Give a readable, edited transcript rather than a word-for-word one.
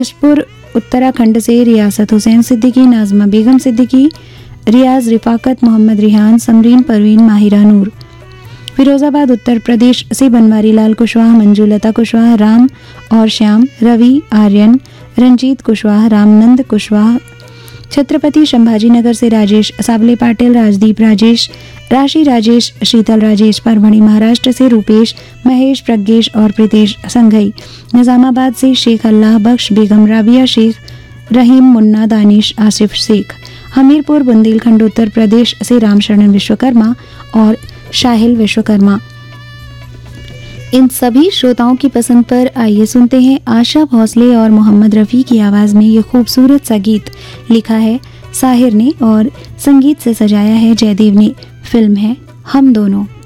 जशपुर उत्तराखंड से रियासत हुसैन सिद्दीकी, नाजमा बेगम सिद्दीकी, रियाज रिफाकत, मोहम्मद रिहान, समरीन परवीन, माहिरा नूर। फिरोजाबाद उत्तर प्रदेश से बनवारी लाल कुशवाहा, मंजूलता कुशवाहा, राम और श्याम, रवि आर्यन, रंजीत कुशवाहा, रामनंद कुशवाहा। छत्रपति संभाजीनगर से राजेश सावले पाटिल, राजदीप राजेश, राशि राजेश, शीतल राजेश। परभणी महाराष्ट्र से रूपेश, महेश, प्रज्ञेश और प्रीतेश संघई। निजामाबाद से शेख अल्लाह बख्श, बेगम राबिया शेख, रहीम मुन्ना, दानिश, आसिफ शेख। हमीरपुर बुंदेलखंड उत्तर प्रदेश से रामशरण विश्वकर्मा और शाहिल विश्वकर्मा। इन सभी श्रोताओं की पसंद पर आइए सुनते हैं आशा भोसले और मोहम्मद रफ़ी की आवाज़ में ये खूबसूरत सा गीत। लिखा है साहिर ने और संगीत से सजाया है जयदेव ने। फिल्म है हम दोनों।